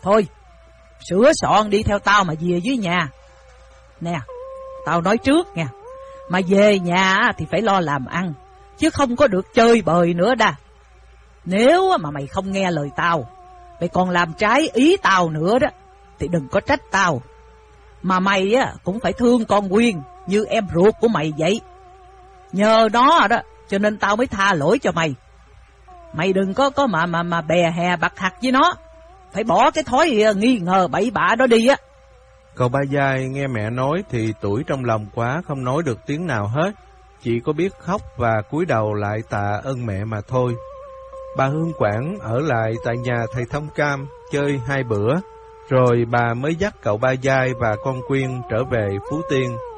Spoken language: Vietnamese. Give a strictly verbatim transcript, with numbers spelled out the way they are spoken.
Thôi, sửa soạn đi theo tao mà về dưới nhà. Nè, tao nói trước nha, mà về nhà thì phải lo làm ăn, chứ không có được chơi bời nữa đa. Nếu mà mày không nghe lời tao, mày còn làm trái ý tao nữa đó, thì đừng có trách tao. Mà mày á cũng phải thương con Quyên như em ruột của mày vậy. Nhờ nó đó cho nên tao mới tha lỗi cho mày. Mày đừng có có mà mà mà bè hè bạc hạt với nó, phải bỏ cái thói nghi ngờ bậy bạ đó đi á. Cậu Ba Giai nghe mẹ nói thì tủi trong lòng quá, không nói được tiếng nào hết, chỉ có biết khóc và cúi đầu lại tạ ơn mẹ mà thôi. Bà Hương Quảng ở lại tại nhà thầy Thông Cam chơi hai bữa, rồi bà mới dắt cậu Ba Giai và con Quyên trở về Phú Tiên.